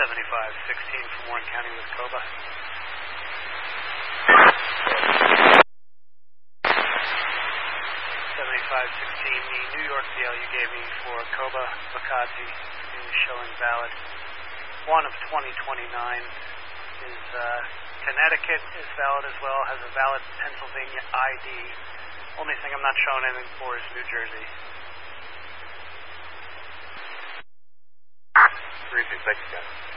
7516 from Warren County with COBA. 7516, the New York DL you gave me for COBA Bakazi is showing valid. 1 of 2029 is Connecticut is valid as well, has a valid Pennsylvania ID. Only thing I'm not showing anything for is New Jersey. 3-2, thank you, guys.